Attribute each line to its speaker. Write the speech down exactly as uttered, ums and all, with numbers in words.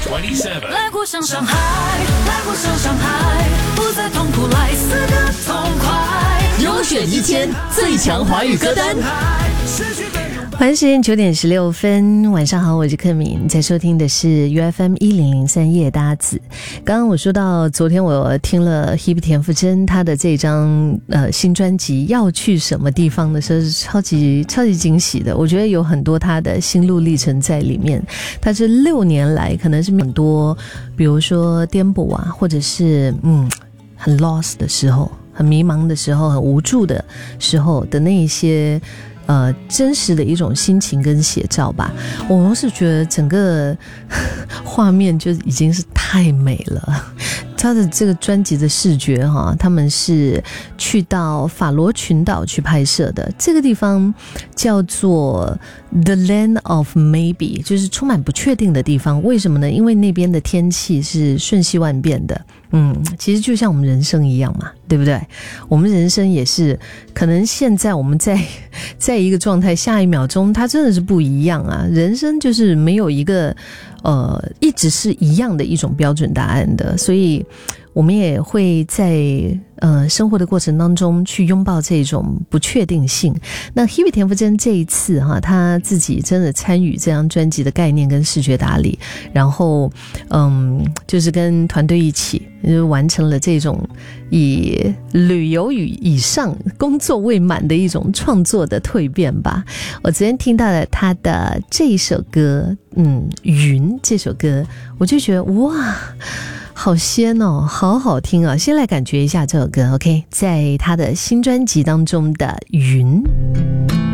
Speaker 1: 来过上上海，来过上上海，不再痛苦，来死个痛快。
Speaker 2: 优选一千最强华语歌单。
Speaker 3: 欢迎时间九点十六分，晚上好，我是克敏，在收听的是 U F M 一零零三夜搭子。刚刚我说到，昨天我听了 Hebe 田馥甄她的这张呃新专辑《要去什么地方》的时候，是超级超级惊喜的。我觉得有很多她的心路历程在里面。她是六年来可能是很多，比如说颠簸啊，或者是嗯很 lost 的时候，很迷茫的时候，很无助的时候的那一些。呃，真实的一种心情跟写照吧，我是觉得整个画面就已经是太美了。他的这个专辑的视觉哈，他们是去到法罗群岛去拍摄的，这个地方叫做 The Land of Maybe， 就是充满不确定的地方。为什么呢？因为那边的天气是瞬息万变的。嗯，其实就像我们人生一样嘛，对不对？我们人生也是，可能现在我们在在一个状态，下一秒钟它真的是不一样啊。人生就是没有一个呃一直是一样的一种标准答案的，所以我们也会在呃生活的过程当中去拥抱这种不确定性。那 Hebe 田馥甄这一次哈，他自己真的参与这张专辑的概念跟视觉打理，然后嗯，就是跟团队一起就完成了这种以旅游与以上工作未满的一种创作的蜕变吧。我昨天听到了他的这一首歌，嗯，云这首歌，我就觉得哇。好仙哦，好好听啊！先来感觉一下这首歌 ，OK， 在他的新专辑当中的《云》。